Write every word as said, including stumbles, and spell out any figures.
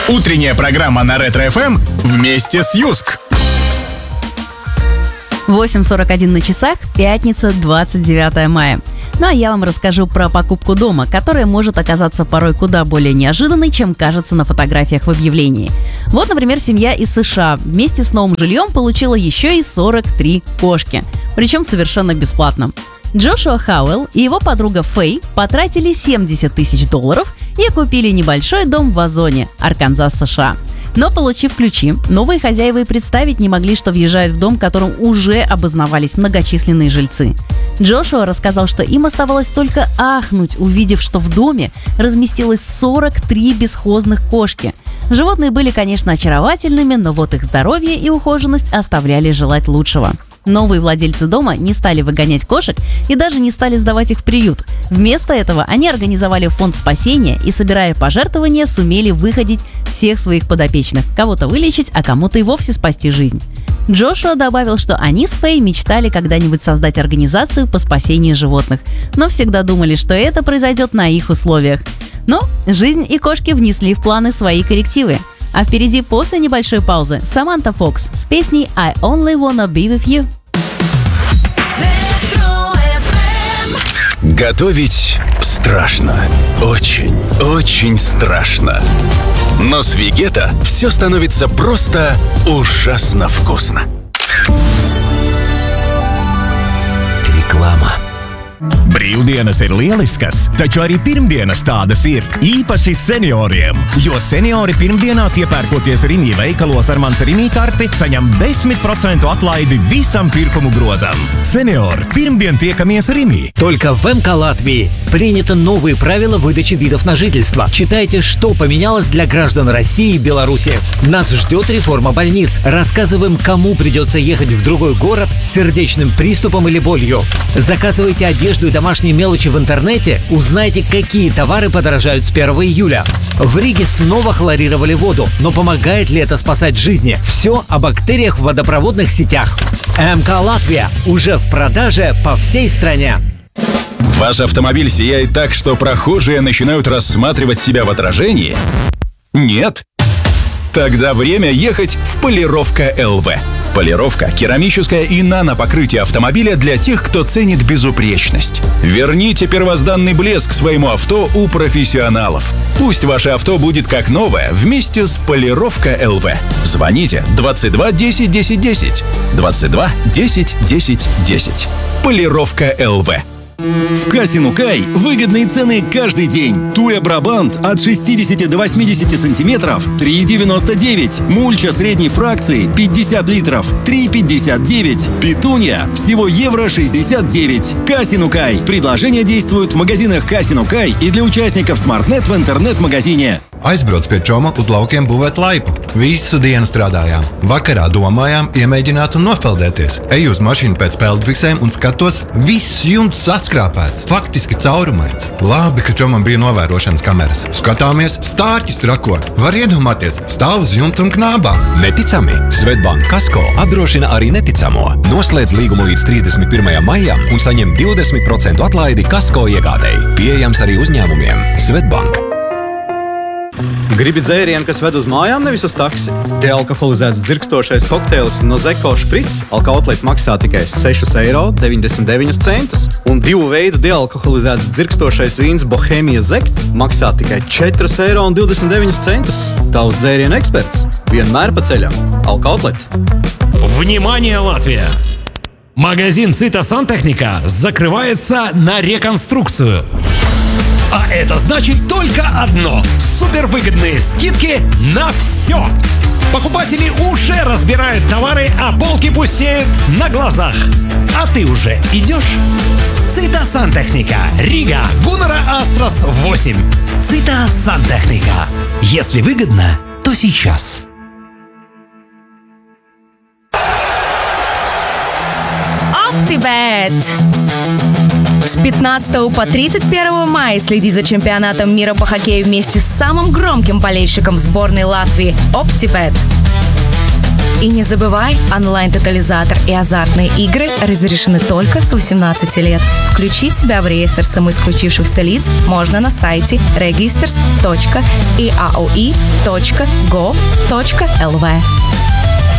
Утренняя программа на Ретро-эф эм вместе с Юск. восемь сорок один на часах, пятница, двадцать девятое мая. Ну а я вам расскажу про покупку дома, которая может оказаться порой куда более неожиданной, чем кажется на фотографиях в объявлении. Вот, например, семья из США вместе с новым жильем получила еще и сорок три кошки, причем совершенно бесплатно. Джошуа Хауэлл и его подруга Фэй потратили семьдесят тысяч долларов и купили небольшой дом в Озоне, Арканзас, США. Но, получив ключи, новые хозяева и представить не могли, что въезжают в дом, в котором уже обосновались многочисленные жильцы. Джошуа рассказал, что им оставалось только ахнуть, увидев, что в доме разместилось сорок три бесхозных кошки. Животные были, конечно, очаровательными, но вот их здоровье и ухоженность оставляли желать лучшего. Новые владельцы дома не стали выгонять кошек и даже не стали сдавать их в приют. Вместо этого они организовали фонд спасения и, собирая пожертвования, сумели выходить всех своих подопечных, кого-то вылечить, а кому-то и вовсе спасти жизнь. Джошуа добавил, что они с Фэй мечтали когда-нибудь создать организацию по спасению животных, но всегда думали, что это произойдет на их условиях. Но жизнь и кошки внесли в планы свои коррективы. А впереди после небольшой паузы Саманта Фокс с песней «I Only Wanna Be With You». Готовить страшно. Очень, очень страшно. Но с Вегета все становится просто ужасно вкусно. Реклама. Brīvdienas ir lieliskas, taču arī pirmdienas tādas ir, īpaši senioriem. Jo seniori pirmdienās iepērkoties Rimi veikalos ar mans Rimi karti, saņem desmit procentu atlaidi visam pirkumu grozam. Senior, pirmdien tiekamies Rimi. Только в эм ка Латвии приняты новые правила выдачи видов на жительство. Читайте, что поменялось для граждан России и Беларуси. Нас ждет реформа больниц. Рассказываем, кому придется ехать в другой город с сердечным приступом или болью. Заказывайте одежду и домашние мелочи в интернете, узнайте, какие товары подорожают с первого июля. В Риге снова хлорировали воду, но помогает ли это спасать жизни? Все о бактериях в водопроводных сетях. эм ка Латвия уже в продаже по всей стране. Ваш автомобиль сияет так, что прохожие начинают рассматривать себя в отражении? Нет? Тогда время ехать в Полировка эл вэ. Полировка, керамическое и нано-покрытие автомобиля для тех, кто ценит безупречность. Верните первозданный блеск своему авто у профессионалов. Пусть ваше авто будет как новое вместе с Полировка эл вэ. Звоните двадцать два десять десять десять. двадцать два десять десять десять. Полировка эл вэ. В Касину Кай выгодные цены каждый день. Туя Брабант от шестидесяти до восьмидесяти сантиметров три девяносто девять. Мульча средней фракции пятьдесят литров три пятьдесят девять. Петунья всего евро шестьдесят девять. Касину Кай. Предложения действуют в магазинах Касину Кай и для участников SmartNet в интернет-магазине. Aizbrauc pie Čoma uz laukiem būvēt laipu. Visu dienu strādājām. Vakarā domājām, iemēģināt un nopeldēties. Eju uz mašīnu pēc peldbiksēm un skatos, viss jumts saskrāpēts. Faktiski caurumains. Labi, ka Čomam bija novērošanas kameras. Skatāmies, stārķis rako. Var iedomāties, stāv uz jumta un knābā. Neticami, Svetbank Kasko apdrošina arī neticamo. Noslēdz līgumu līdz trīsdesmit pirmajam maijam un saņem divdesmit procentu atlaidi Kasko iegādēji. Pieejams arī uzņēmumiem. Svetbank. Gribi dzērienu, kas ved uz mājām, nevis uz taksi? Dealkoholizēts dzirkstošais kokteils Nozeko šprits alkohotlīt maksā tikai seši eiro deviņdesmit deviņi centus. Un divu veidu dealkoholizēts dzirkstošais vīns Bohemija Zekt maksā tikai četri eiro divdesmit deviņi centus. Tavs dzērienu eksperts. Vienmēr pa ceļam. Alkohotlīt. Внимание, Латвия! Магазин Цita Сантехника закрывается на реконструкцию. А это значит только одно – супервыгодные скидки на все. Покупатели уже разбирают товары, а полки пустеют на глазах. А ты уже идешь? Цita Сантехника. Рига. Гуннера Астрас восемь. Цita Сантехника. Если выгодно, то сейчас. OptiBet. С пятнадцатого по тридцать первого мая следи за чемпионатом мира по хоккею вместе с самым громким болельщиком сборной Латвии OptiBet. И не забывай, онлайн-тотализатор и азартные игры разрешены только с восемнадцати лет. Включить себя в реестр самоисключившихся лиц можно на сайте registers точка и a o i точка gov точка l v.